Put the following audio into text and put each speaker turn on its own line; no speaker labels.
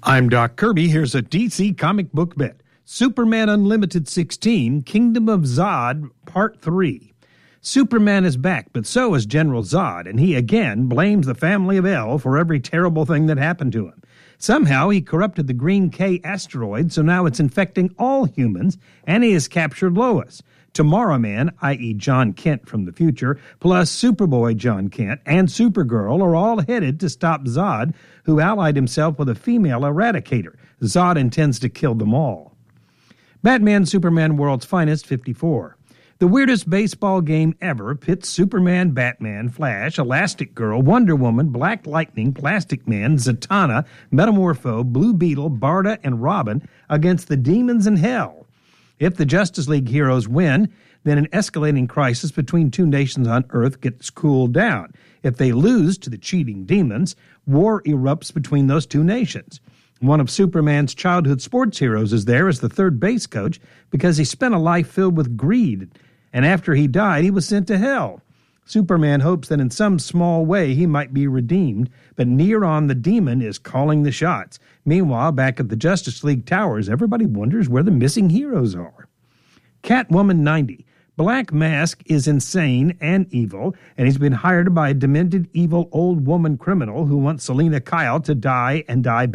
I'm Doc Kirby. Here's a DC comic book bit. Superman Unlimited 16, Kingdom of Zod, Part 3. Superman is back, but so is General Zod, and he again blames the family of El for every terrible thing that happened to him. Somehow he corrupted the Green K asteroid, so now it's infecting all humans, and he has captured Lois. Tomorrow Man, i.e. John Kent from the future, plus Superboy John Kent and Supergirl are all headed to stop Zod, who allied himself with a female eradicator. Zod intends to kill them all. Batman Superman World's Finest 54. The weirdest baseball game ever pits Superman, Batman, Flash, Elastic Girl, Wonder Woman, Black Lightning, Plastic Man, Zatanna, Metamorpho, Blue Beetle, Barda, and Robin against the demons in hell. If the Justice League heroes win, then an escalating crisis between two nations on Earth gets cooled down. If they lose to the cheating demons, war erupts between those two nations. One of Superman's childhood sports heroes is there as the third base coach because he spent a life filled with greed, and after he died, he was sent to hell. Superman hopes that in some small way he might be redeemed, but Neron the demon is calling the shots. Meanwhile, back at the Justice League Towers, everybody wonders where the missing heroes are. Catwoman 90. Black Mask is insane and evil, and he's been hired by a demented, evil old woman criminal who wants Selina Kyle to die and die